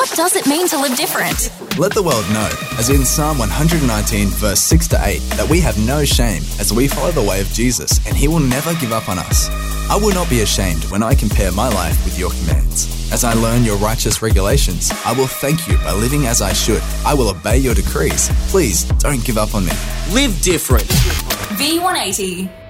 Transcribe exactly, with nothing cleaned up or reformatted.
What does it mean to live different? Let the world know, as in Psalm one nineteen verse six to eight, that we have no shame as we follow the way of Jesus, and he will never give up on us. I will not be ashamed when I compare my life with your commands. As I learn your righteous regulations, I will thank you by living as I should. I will obey your decrees. Please don't give up on me. Live different. V one eighty.